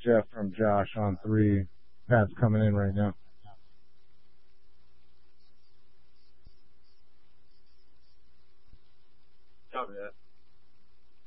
Jeff from Josh on 3. Pat's coming in right now. Copy that.